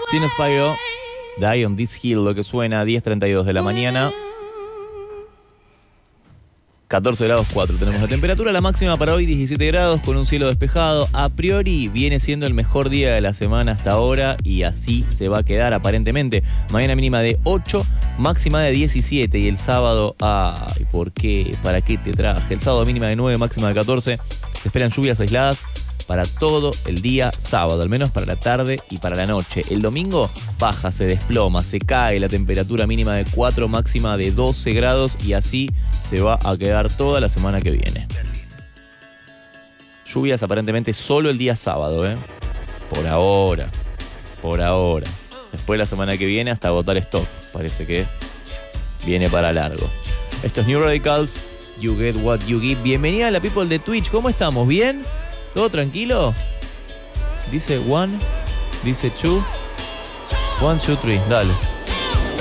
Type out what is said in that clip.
Sin Spyro, Die on This Hill, lo que suena a 10:32 de la mañana. 14 grados 4 tenemos la temperatura, la máxima para hoy 17 grados con un cielo despejado. A priori viene siendo el mejor día de la semana hasta ahora y así se va a quedar aparentemente. Mañana mínima de 8, máxima de 17 y el sábado, ay, ¿por qué? ¿Para qué te traje? El sábado mínima de 9, máxima de 14. Se esperan lluvias aisladas para todo el día sábado, al menos para la tarde y para la noche. El domingo baja, se desploma, se cae la temperatura mínima de 4, máxima de 12 grados y así se va a quedar toda la semana que viene. Lluvias aparentemente solo el día sábado, ¿eh? Por ahora. Después la semana que viene hasta agotar stock. Parece que viene para largo. Esto es New Radicals, You Get What You Give. Bienvenida a la people de Twitch. ¿Cómo estamos? ¿Bien? ¿Todo tranquilo? Dice 1, dice 2, 1, 2, 3, dale.